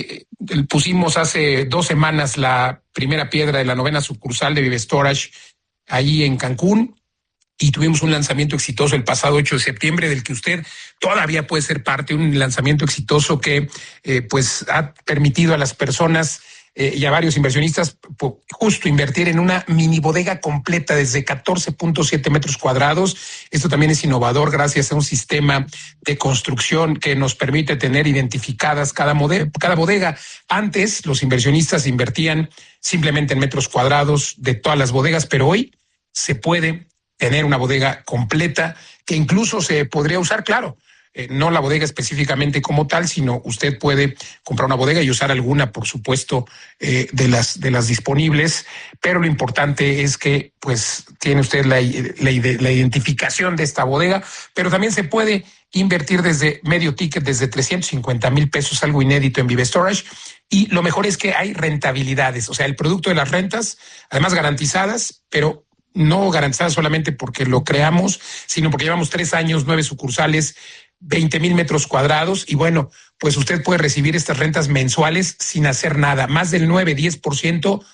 pusimos hace 2 semanas la primera piedra de la 9ª sucursal de Vive Storage allí en Cancún y tuvimos un lanzamiento exitoso el pasado 8 de septiembre del que usted todavía puede ser parte, un lanzamiento exitoso que pues ha permitido a las personas y a varios inversionistas justo invertir en una mini bodega completa desde 14.7 metros cuadrados. Esto también es innovador gracias a un sistema de construcción que nos permite tener identificadas cada bodega. Antes los inversionistas invertían simplemente en metros cuadrados de todas las bodegas, pero hoy se puede tener una bodega completa que incluso se podría usar, claro, no la bodega específicamente como tal, sino usted puede comprar una bodega y usar alguna, por supuesto, de las disponibles, pero lo importante es que pues tiene usted la identificación de esta bodega, pero también se puede invertir desde medio ticket, desde 350,000 pesos, algo inédito en Vive Storage, y lo mejor es que hay rentabilidades, o sea, el producto de las rentas, además garantizadas, pero no garantizadas solamente porque lo creamos, sino porque llevamos 3 años, 9 sucursales, 20,000 metros cuadrados y bueno, pues usted puede recibir estas rentas mensuales sin hacer nada, más del 9-10%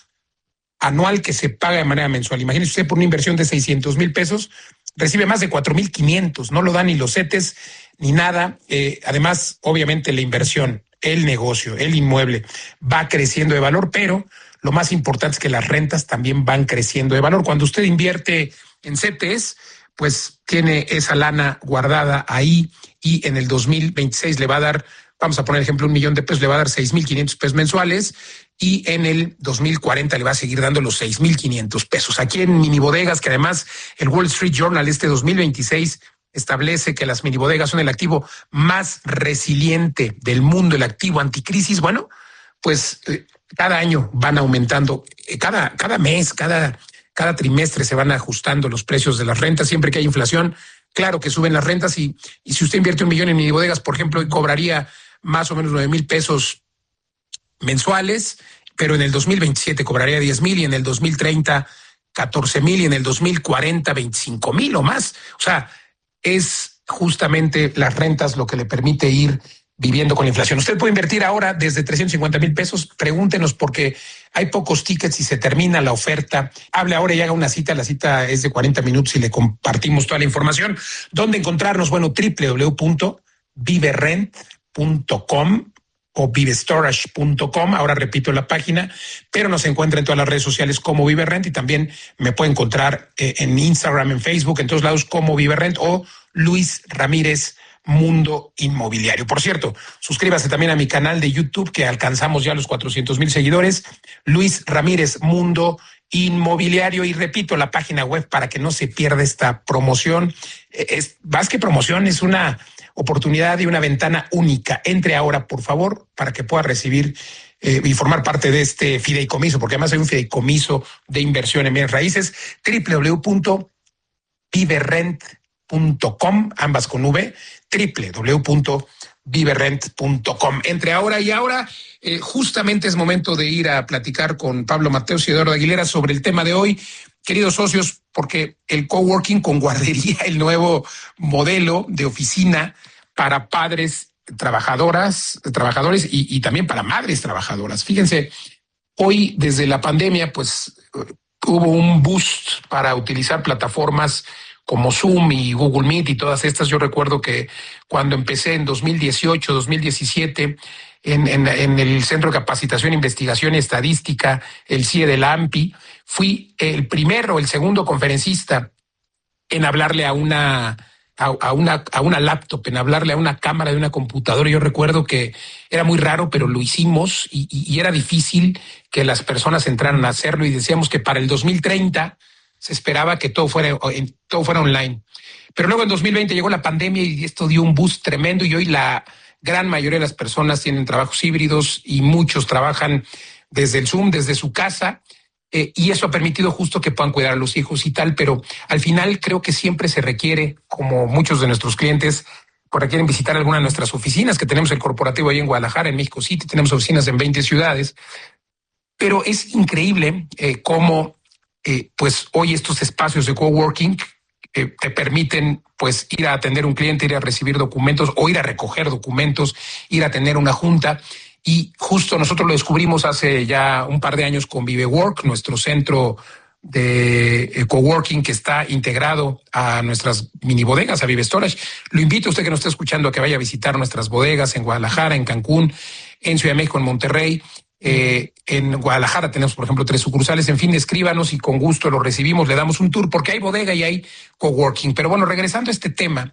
anual que se paga de manera mensual. Imagínese usted por una inversión de 600,000 pesos, recibe más de 4,500, no lo dan ni los CETES ni nada. Además, obviamente la inversión, el negocio, el inmueble va creciendo de valor, pero lo más importante es que las rentas también van creciendo de valor. Cuando usted invierte en CETES, pues tiene esa lana guardada ahí y en el 2026 le va a dar, vamos a poner ejemplo, $1,000,000 pesos, le va a dar 6,500 pesos mensuales y en el 2040 le va a seguir dando los 6,500 pesos. Aquí en minibodegas, que además el Wall Street Journal este 2026 establece que las minibodegas son el activo más resiliente del mundo, el activo anticrisis. Bueno, pues cada año van aumentando, cada mes, cada trimestre se van ajustando los precios de las rentas. Siempre que hay inflación, claro que suben las rentas y si usted invierte $1,000,000 en minibodegas, por ejemplo, cobraría más o menos 9,000 pesos mensuales, pero en el 2027 cobraría 10,000 y en el 2030 14,000 y en el 2040 25,000 o más. O sea, es justamente las rentas lo que le permite ir viviendo con la inflación. Usted puede invertir ahora desde 350,000 pesos. Pregúntenos porque hay pocos tickets y se termina la oferta. Hable ahora y haga una cita. La cita es de 40 minutos y le compartimos toda la información. ¿Dónde encontrarnos? Bueno, www.viverent.com o vivestorage.com. Ahora repito la página, pero nos encuentra en todas las redes sociales como Viverent y también me puede encontrar en Instagram, en Facebook, en todos lados como Viverent o Luis Ramírez Mundo Inmobiliario. Por cierto, suscríbase también a mi canal de YouTube, que alcanzamos ya los 400,000 seguidores, Luis Ramírez Mundo Inmobiliario, y repito la página web para que no se pierda esta promoción. Más que promoción, es una oportunidad y una ventana única. Entre ahora, por favor, para que pueda recibir y formar parte de este fideicomiso, porque además hay un fideicomiso de inversión en bienes raíces, www.viverent.com, ambas con V, www.viverent.com. viverent.com. Entre ahora y ahora, justamente es momento de ir a platicar con Pablo Mateos y Eduardo Aguilera sobre el tema de hoy. Queridos socios, porque el coworking con guardería, el nuevo modelo de oficina para padres trabajadores y también para madres trabajadoras. Fíjense, hoy desde la pandemia, pues hubo un boost para utilizar plataformas como Zoom y Google Meet y todas estas. Yo recuerdo que cuando empecé en 2018, 2017, en el Centro de Capacitación, Investigación y Estadística, el CIE de la AMPI, fui el primero o el segundo conferencista en hablarle a una laptop, en hablarle a una cámara de una computadora. Yo recuerdo que era muy raro, pero lo hicimos y era difícil que las personas entraran a hacerlo, y decíamos que para el 2030 se esperaba que todo fuera online. Pero luego en 2020 llegó la pandemia y esto dio un boost tremendo, y hoy la gran mayoría de las personas tienen trabajos híbridos y muchos trabajan desde el Zoom, desde su casa, y eso ha permitido justo que puedan cuidar a los hijos y tal, pero al final creo que siempre se requiere, como muchos de nuestros clientes requieren visitar alguna de nuestras oficinas, que tenemos el corporativo ahí en Guadalajara, en México City, tenemos oficinas en 20 ciudades, pero es increíble cómo pues hoy estos espacios de coworking te permiten pues ir a atender un cliente, ir a recibir documentos o ir a recoger documentos, ir a tener una junta. Y justo nosotros lo descubrimos hace ya un par de años con ViveWork, nuestro centro de coworking que está integrado a nuestras mini bodegas, a Vive Storage. Lo invito a usted que nos está escuchando a que vaya a visitar nuestras bodegas en Guadalajara, en Cancún, en Ciudad de México, en Monterrey. En Guadalajara tenemos, por ejemplo, 3 sucursales. En fin, escríbanos y con gusto lo recibimos, le damos un tour, porque hay bodega y hay coworking. Pero bueno, regresando a este tema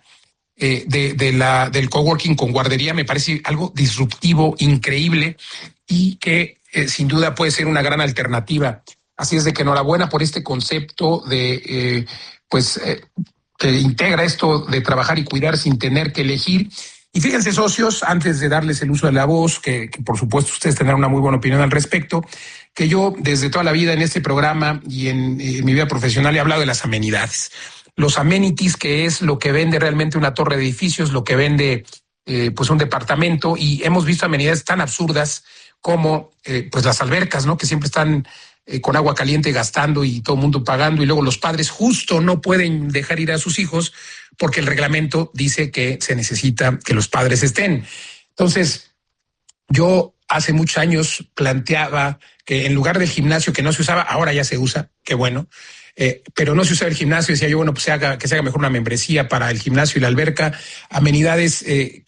del coworking con guardería, me parece algo disruptivo, increíble, y que sin duda puede ser una gran alternativa. Así es de que enhorabuena por este concepto de que integra esto de trabajar y cuidar sin tener que elegir. Y fíjense, socios, antes de darles el uso de la voz, que por supuesto ustedes tendrán una muy buena opinión al respecto, que yo desde toda la vida en este programa y en mi vida profesional he hablado de las amenidades. Los amenities, que es lo que vende realmente una torre de edificios, lo que vende pues un departamento, y hemos visto amenidades tan absurdas como pues las albercas, ¿no? Que siempre están con agua caliente gastando y todo el mundo pagando, y luego los padres justo no pueden dejar ir a sus hijos porque el reglamento dice que se necesita que los padres estén. Entonces, yo hace muchos años planteaba que en lugar del gimnasio, que no se usaba, ahora ya se usa, qué bueno, pero no se usaba el gimnasio, decía yo, bueno, pues que se haga mejor una membresía para el gimnasio y la alberca, amenidades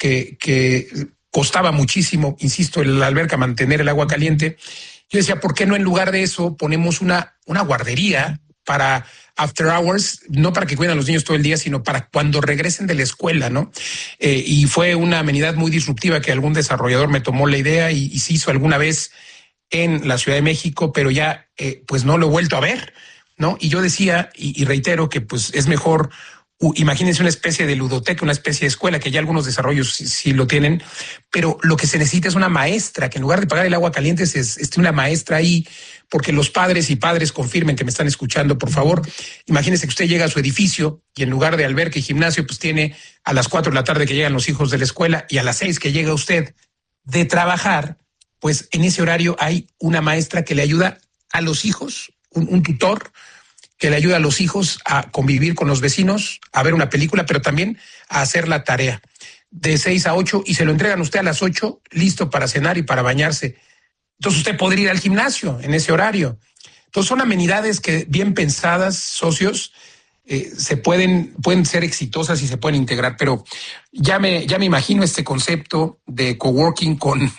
que costaba muchísimo, insisto, en la alberca mantener el agua caliente. Yo decía, ¿por qué no en lugar de eso ponemos una guardería para after hours, no para que cuiden a los niños todo el día, sino para cuando regresen de la escuela, ¿no? Y fue una amenidad muy disruptiva que algún desarrollador me tomó la idea y se hizo alguna vez en la Ciudad de México, pero ya pues no lo he vuelto a ver, ¿no? Y yo decía, y reitero, que pues es mejor, imagínense una especie de ludoteca, una especie de escuela, que ya algunos desarrollos sí lo tienen, pero lo que se necesita es una maestra, que en lugar de pagar el agua caliente esté una maestra ahí, porque los padres y padres confirmen que me están escuchando, por favor. Imagínense que usted llega a su edificio y en lugar de alberca y gimnasio, pues tiene a las 4 de la tarde que llegan los hijos de la escuela y a las 6 que llega usted de trabajar, pues en ese horario hay una maestra que le ayuda a los hijos, un tutor, que le ayuda a los hijos a convivir con los vecinos, a ver una película, pero también a hacer la tarea de 6 a 8, y se lo entregan a usted a las 8, listo para cenar y para bañarse. Entonces usted podría ir al gimnasio en ese horario. Entonces son amenidades que, bien pensadas, socios, pueden ser exitosas y se pueden integrar, pero ya me imagino este concepto de coworking con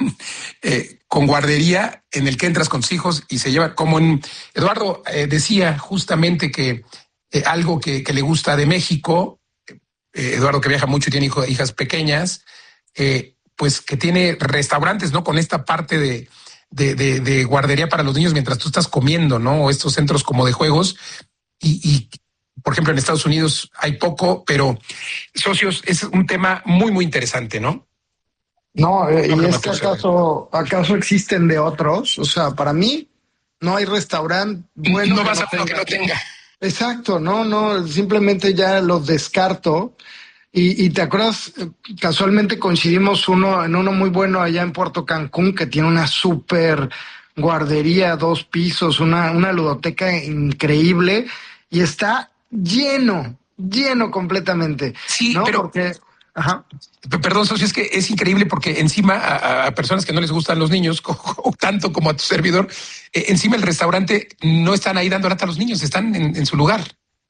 guardería, en el que entras con tus hijos y se lleva, como Eduardo decía justamente que algo que le gusta de México, Eduardo, que viaja mucho y tiene hijas pequeñas, pues que tiene restaurantes, ¿no? Con esta parte de guardería para los niños mientras tú estás comiendo, ¿no? O estos centros como de juegos, y por ejemplo en Estados Unidos hay poco, pero socios, es un tema muy, muy interesante, ¿no? No, y es que acaso existen de otros. O sea, para mí no hay restaurante bueno. No vas a uno que no tenga. Exacto, no, simplemente ya los descarto. Y te acuerdas, casualmente coincidimos en uno muy bueno allá en Puerto Cancún, que tiene una súper guardería, 2 pisos, una ludoteca increíble, y está lleno completamente. Sí, ¿no? pero... Porque, ajá. Perdón, socio, es que es increíble porque encima a personas que no les gustan los niños, tanto como a tu servidor, encima el restaurante no están ahí dando lata a los niños, están en su lugar.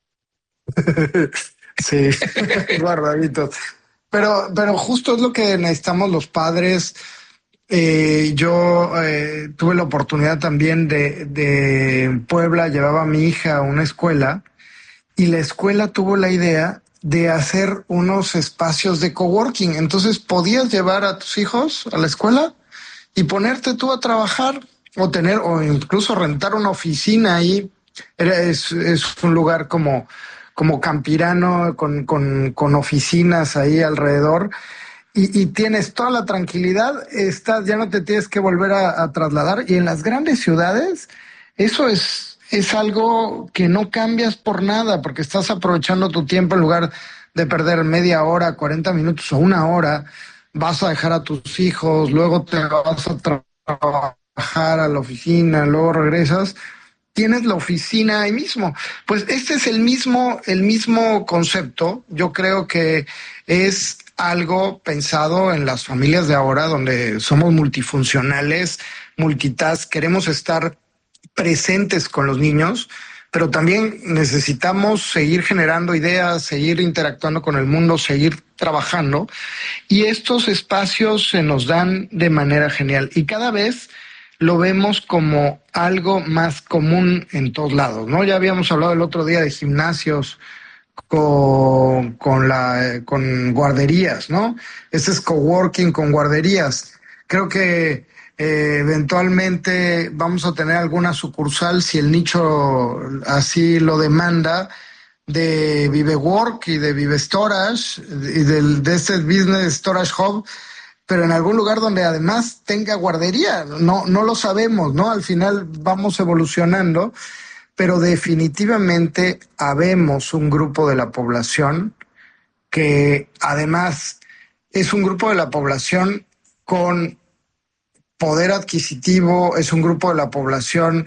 Sí, guardaditos. Pero justo es lo que necesitamos los padres. Yo tuve la oportunidad también de Puebla, llevaba a mi hija a una escuela y la escuela tuvo la idea de hacer unos espacios de coworking. Entonces podías llevar a tus hijos a la escuela y ponerte tú a trabajar o incluso rentar una oficina ahí. Es un lugar como campirano con oficinas ahí alrededor y tienes toda la tranquilidad, ya no te tienes que volver a trasladar. Y en las grandes ciudades eso es algo que no cambias por nada, porque estás aprovechando tu tiempo en lugar de perder media hora, 40 minutos o una hora. Vas a dejar a tus hijos, luego te vas a trabajar a la oficina, luego regresas. Tienes la oficina ahí mismo. Pues este es el mismo concepto. Yo creo que es algo pensado en las familias de ahora, donde somos multifuncionales, multitask, queremos estar presentes con los niños, pero también necesitamos seguir generando ideas, seguir interactuando con el mundo, seguir trabajando. Y estos espacios se nos dan de manera genial. Y cada vez lo vemos como algo más común en todos lados, ¿no? Ya habíamos hablado el otro día de gimnasios con guarderías, ¿no? Este es coworking con guarderías. Creo que eventualmente vamos a tener alguna sucursal, si el nicho así lo demanda, de ViveWork y de Vive Storage y de este Business Storage Hub, pero en algún lugar donde además tenga guardería. No lo sabemos, ¿no? Al final vamos evolucionando, pero definitivamente habemos un grupo de la población que además es un grupo de la población con poder adquisitivo, es un grupo de la población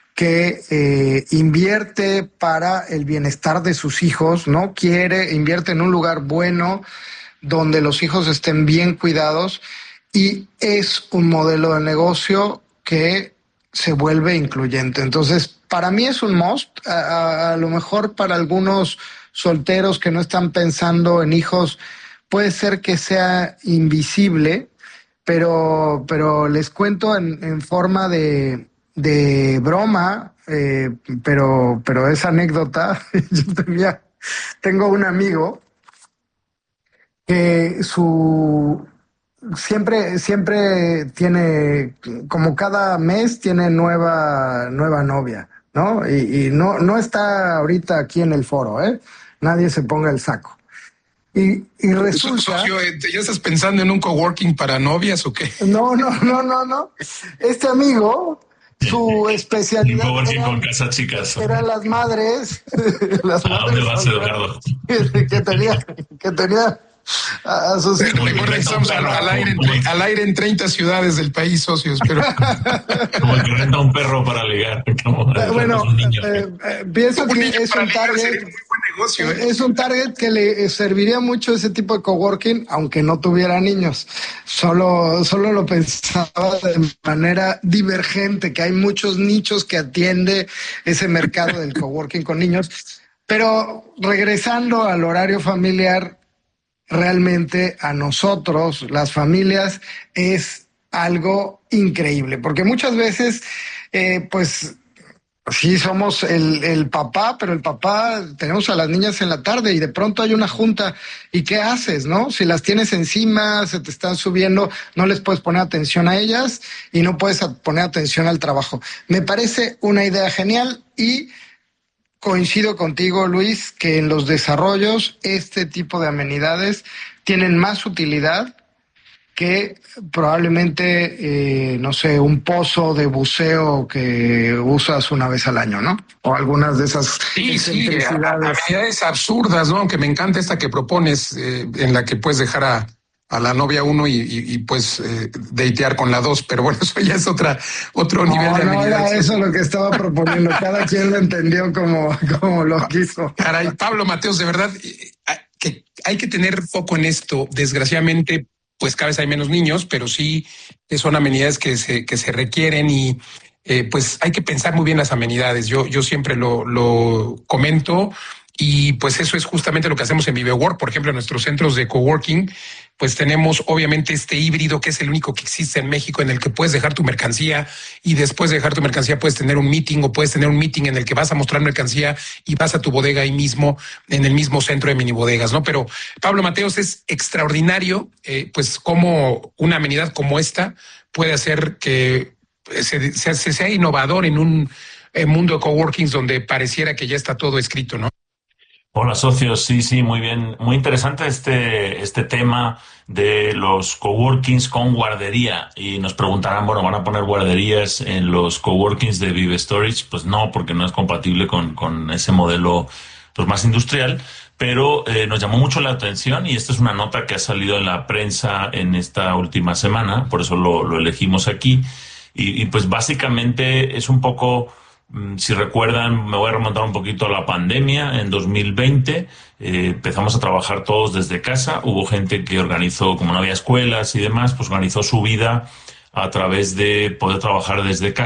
que invierte para el bienestar de sus hijos, ¿no? Invierte en un lugar bueno, donde los hijos estén bien cuidados, y es un modelo de negocio que se vuelve incluyente. Entonces, para mí es un must. A lo mejor para algunos solteros que no están pensando en hijos, puede ser que sea invisible, pero les cuento en forma de broma, pero es anécdota. Yo tengo un amigo que siempre tiene, como cada mes tiene nueva novia, ¿no? Y no está ahorita aquí en el foro, ¿eh? Nadie se ponga el saco. Y resulta... Socio, ¿ya estás pensando en un coworking para novias o qué? No. Este amigo, su especialidad un coworking con casas chicas. Eran las madres. ¿A dónde vas, Eduardo? que tenía a sus hijos. Recuerda que estamos al aire en 30 ciudades del país, socios, pero... Como el que renta un perro para ligar. Bueno, pienso que es un target. Es un target que le serviría mucho ese tipo de coworking, aunque no tuviera niños. Solo lo pensaba de manera divergente, que hay muchos nichos que atiende ese mercado del coworking con niños. Pero regresando al horario familiar, realmente a nosotros, las familias, es algo increíble, porque muchas veces, pues sí somos el papá, pero el papá, tenemos a las niñas en la tarde y de pronto hay una junta, ¿y qué haces, no? Si las tienes encima, se te están subiendo, no les puedes poner atención a ellas y no puedes poner atención al trabajo. Me parece una idea genial y coincido contigo, Luis, que en los desarrollos este tipo de amenidades tienen más utilidad que probablemente, no sé, un pozo de buceo que usas una vez al año, ¿no? O algunas de esas amenidades absurdas, ¿no? Aunque me encanta esta que propones, en la que puedes dejar a la novia 1 y pues datear con la 2, pero bueno, eso ya es otro nivel de amenidades. No era eso lo que estaba proponiendo, cada quien lo entendió como lo quiso. Caray, Pablo Mateos, de verdad, que hay que tener foco en esto. Desgraciadamente, pues cada vez hay menos niños, pero sí son amenidades que se requieren y pues hay que pensar muy bien las amenidades. Yo siempre lo comento y pues eso es justamente lo que hacemos en ViveWork. Por ejemplo, en nuestros centros de coworking, pues tenemos obviamente este híbrido que es el único que existe en México, en el que puedes dejar tu mercancía y después de dejar tu mercancía puedes tener un meeting, o puedes tener un meeting en el que vas a mostrar mercancía y vas a tu bodega ahí mismo, en el mismo centro de mini bodegas, ¿no? Pero Pablo Mateos, es extraordinario, pues cómo una amenidad como esta puede hacer que se sea innovador en un mundo de coworkings donde pareciera que ya está todo escrito, ¿no? Hola socios, sí, muy bien, muy interesante este tema de los coworkings con guardería, y nos preguntarán, bueno, ¿van a poner guarderías en los coworkings de Vive Storage? Pues no, porque no es compatible con ese modelo pues más industrial, pero nos llamó mucho la atención y esta es una nota que ha salido en la prensa en esta última semana, por eso lo elegimos aquí y pues básicamente es un poco... Si recuerdan, me voy a remontar un poquito a la pandemia. En 2020 empezamos a trabajar todos desde casa. Hubo gente que organizó, como no había escuelas y demás, pues organizó su vida a través de poder trabajar desde casa.